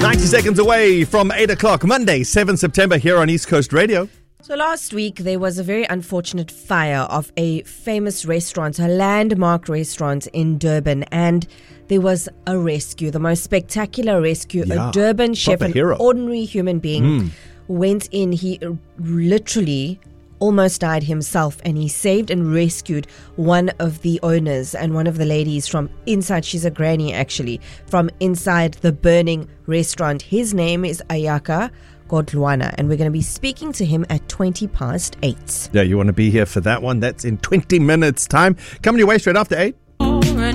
90 seconds away from 8 o'clock, Monday, 7 September, here on East Coast Radio. So last week, there was a very unfortunate fire of a famous restaurant, a landmark restaurant in Durban, and there was a rescue, the most spectacular rescue. Yeah, a Durban chef, proper an hero. ordinary human being, went in. He literally almost died himself, and he saved and rescued one of the owners and one of the ladies from inside. She's a granny, actually, from inside the burning restaurant. His name is Ayaka Godlwana, and we're going to be speaking to him at 8:20. Yeah, you want to be here for that one? That's in 20 minutes' time. Coming your way straight after 8.